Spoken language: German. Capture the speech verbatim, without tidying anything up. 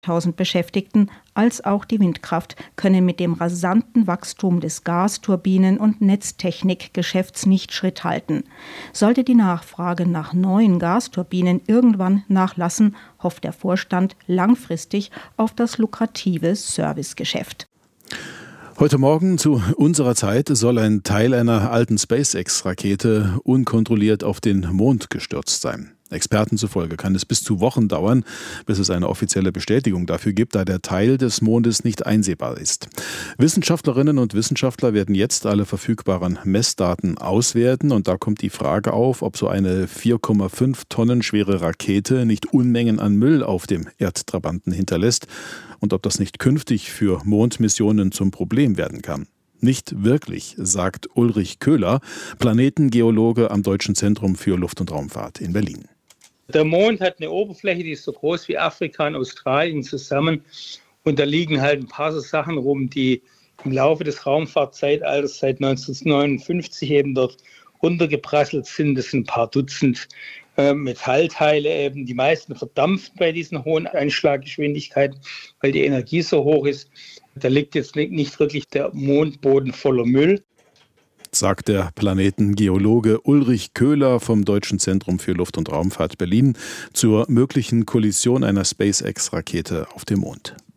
tausend Beschäftigten als auch die Windkraft können mit dem rasanten Wachstum des Gasturbinen- und Netztechnikgeschäfts nicht Schritt halten. Sollte die Nachfrage nach neuen Gasturbinen irgendwann nachlassen, hofft der Vorstand langfristig auf das lukrative Servicegeschäft. Heute Morgen zu unserer Zeit soll ein Teil einer alten SpaceX-Rakete unkontrolliert auf den Mond gestürzt sein. Experten zufolge kann es bis zu Wochen dauern, bis es eine offizielle Bestätigung dafür gibt, da der Teil des Mondes nicht einsehbar ist. Wissenschaftlerinnen und Wissenschaftler werden jetzt alle verfügbaren Messdaten auswerten und da kommt die Frage auf, ob so eine vier Komma fünf Tonnen schwere Rakete nicht Unmengen an Müll auf dem Erdtrabanten hinterlässt und ob das nicht künftig für Mondmissionen zum Problem werden kann. Nicht wirklich, sagt Ulrich Köhler, Planetengeologe am Deutschen Zentrum für Luft- und Raumfahrt in Berlin. Der Mond hat eine Oberfläche, die ist so groß wie Afrika und Australien zusammen. Und da liegen halt ein paar so Sachen rum, die im Laufe des Raumfahrtzeitalters seit neunzehnhundertneunundfünfzig eben dort runtergeprasselt sind. Das sind ein paar Dutzend äh, Metallteile eben. Die meisten verdampfen bei diesen hohen Einschlaggeschwindigkeiten, weil die Energie so hoch ist. Da liegt jetzt nicht wirklich der Mondboden voller Müll, sagt der Planetengeologe Ulrich Köhler vom Deutschen Zentrum für Luft- und Raumfahrt Berlin zur möglichen Kollision einer SpaceX-Rakete auf dem Mond.